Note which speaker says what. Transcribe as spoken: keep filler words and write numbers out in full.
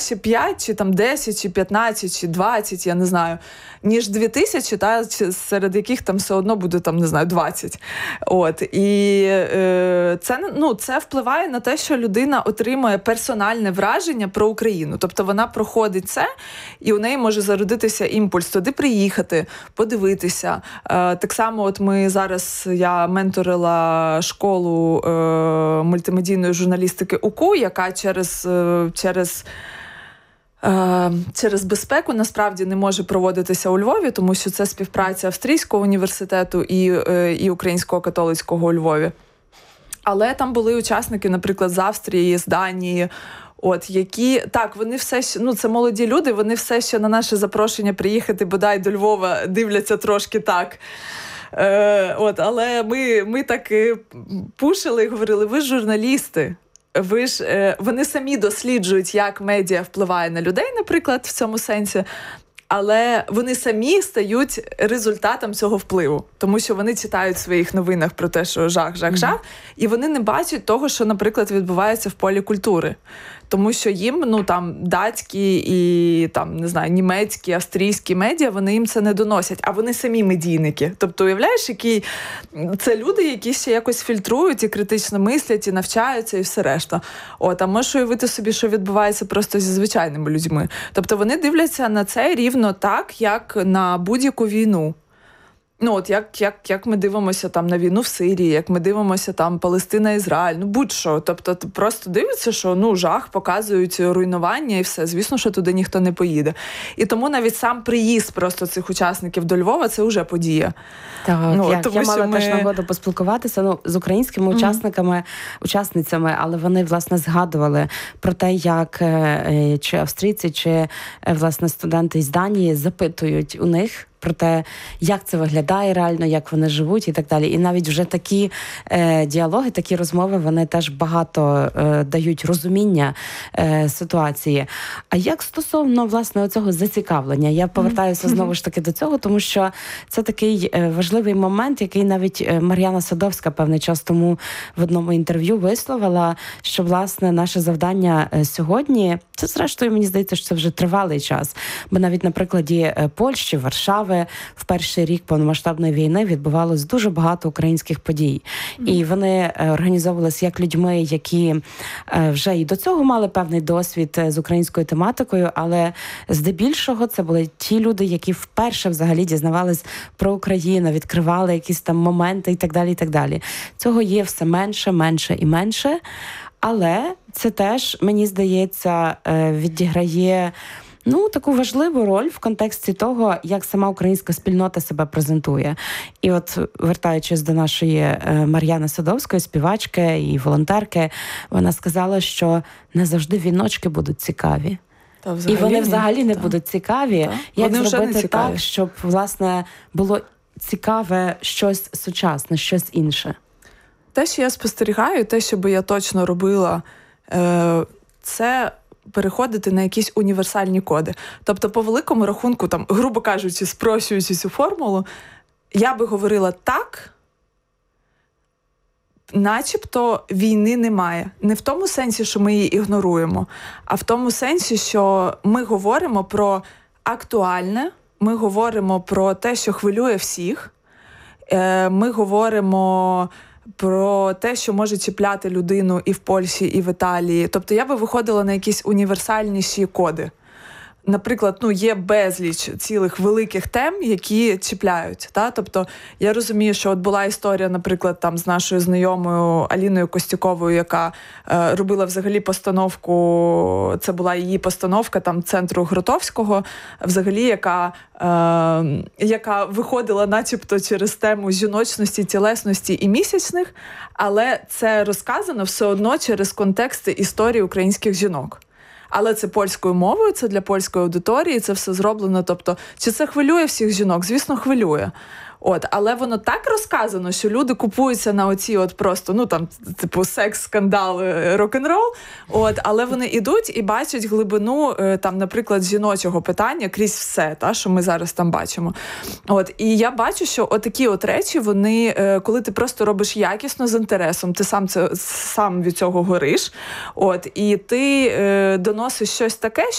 Speaker 1: краще п'ять, чи там десять, чи п'ятнадцять, чи двадцять, я не знаю, ніж дві тисячі, та, серед яких там все одно буде, там, не знаю, двадцять. От. І е, це, ну, це впливає на те, що людина отримує персональне враження про Україну. Тобто вона проходить це, і у неї може зародитися імпульс туди приїхати, подивитися. Е, так само от ми зараз, я менторила школу е, мультимедійної журналістики УКУ, яка через, е, через Через безпеку насправді не може проводитися у Львові, тому що це співпраця Австрійського університету і, і Українського католицького у Львові. Але там були учасники, наприклад, з Австрії, з Данії, от, які, так, вони все ще, ну, це молоді люди, вони все ще на наше запрошення приїхати бодай до Львова дивляться трошки так. Е, от, але ми, ми так пушили і говорили, ви ж журналісти. Ви ж, е, вони самі досліджують, як медіа впливає на людей, наприклад, в цьому сенсі, але вони самі стають результатом цього впливу. Тому що вони читають в своїх новинах про те, що жах, жах, жах, mm-hmm. і вони не бачать того, що, наприклад, відбувається в полі культури. Тому що їм, ну, там, датські і, там, не знаю, німецькі, австрійські медіа, вони їм це не доносять, а вони самі медійники. Тобто, уявляєш, які це люди, які ще якось фільтрують і критично мислять, і навчаються, і все решта. От, а можеш уявити собі, що відбувається просто зі звичайними людьми. Тобто, вони дивляться на це рівно так, як на будь-яку війну. Ну, от як, як, як ми дивимося там на війну в Сирії, як ми дивимося там Палестина-Ізраїль, ну будь-що. Тобто ти просто дивишся, що ну жах, показують руйнування і все. Звісно, що туди ніхто не поїде. І тому навіть сам приїзд просто цих учасників до Львова – це вже подія.
Speaker 2: Так,
Speaker 1: ну,
Speaker 2: я,
Speaker 1: тому,
Speaker 2: я мала
Speaker 1: ми...
Speaker 2: теж нагоду поспілкуватися ну, з українськими mm-hmm. учасниками, учасницями, але вони, власне, згадували про те, як чи австрійці, чи, власне, студенти із Данії запитують у них про те, як це виглядає реально, як вони живуть і так далі. І навіть вже такі е, діалоги, такі розмови, вони теж багато е, дають розуміння е, ситуації. А як стосовно, власне, оцього зацікавлення? Я повертаюся mm-hmm. знову ж таки до цього, тому що це такий е, важливий момент, який навіть Мар'яна Садовська певний час тому в одному інтерв'ю висловила, що, власне, наше завдання сьогодні, це, зрештою, мені здається, що це вже тривалий час. Бо навіть на прикладі Польщі, Варшави, в перший рік повномасштабної війни відбувалось дуже багато українських подій. Mm-hmm. І вони організовувалися як людьми, які вже і до цього мали певний досвід з українською тематикою, але здебільшого це були ті люди, які вперше взагалі дізнавались про Україну, відкривали якісь там моменти і так далі, і так далі. Цього є все менше, менше і менше. Але це теж, мені здається, відіграє ну, таку важливу роль в контексті того, як сама українська спільнота себе презентує. І от, вертаючись до нашої Мар'яни Садовської, співачки і волонтерки, вона сказала, що не завжди віночки будуть цікаві.
Speaker 1: Та,
Speaker 2: і вони взагалі не
Speaker 1: та.
Speaker 2: будуть цікаві.
Speaker 1: Та.
Speaker 2: Як
Speaker 1: вони
Speaker 2: зробити так, щоб, власне, було цікаве щось сучасне, щось інше?
Speaker 1: Те, що я спостерігаю, те, що би я точно робила, це переходити на якісь універсальні коди. Тобто, по великому рахунку, там, грубо кажучи, спрощуючи цю формулу, я би говорила так, начебто війни немає. Не в тому сенсі, що ми її ігноруємо, а в тому сенсі, що ми говоримо про актуальне, ми говоримо про те, що хвилює всіх, ми говоримо про те, що може чіпляти людину і в Польщі, і в Італії. Тобто я би виходила на якісь універсальніші коди. Наприклад, ну, є безліч цілих великих тем, які чіпляють. Та? Тобто я розумію, що от була історія, наприклад, там з нашою знайомою Аліною Костюковою, яка е, робила взагалі постановку, це була її постановка там центру Гротовського, взагалі, яка, е, яка виходила начебто через тему жіночності, тілесності і місячних, але це розказано все одно через контексти історії українських жінок. Але це польською мовою, це для польської аудиторії, це все зроблено. Тобто, чи це хвилює всіх жінок? Звісно, хвилює. От, але воно так розказано, що люди купуються на оці от просто, ну там, типу, секс, скандал, рок-н-рол, от, але вони ідуть і бачать глибину, там, наприклад, жіночого питання крізь все, та, що ми зараз там бачимо. От, і я бачу, що отакі от речі, вони, коли ти просто робиш якісно, з інтересом, ти сам, це, сам від цього гориш, от, і ти е, доносиш щось таке,